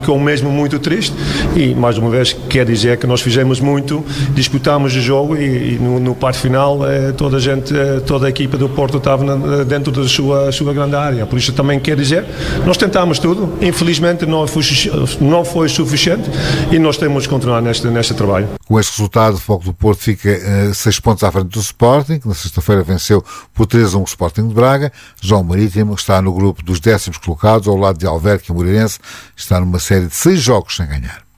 Ficou mesmo muito triste e, mais uma vez, quer dizer que nós fizemos muito, disputámos o jogo e no parte final toda a equipa do Porto estava dentro da sua grande área. Por isso também quer dizer, nós tentámos tudo, infelizmente não foi suficiente e nós temos que continuar neste trabalho. Com este resultado, o Foco do Porto fica 6 pontos à frente do Sporting, que na sexta-feira venceu por 3-1 o Sporting de Braga. Já o Marítimo está no grupo dos 10º colocados, ao lado de Alverca e o Moreirense, está numa série de 6 jogos sem ganhar.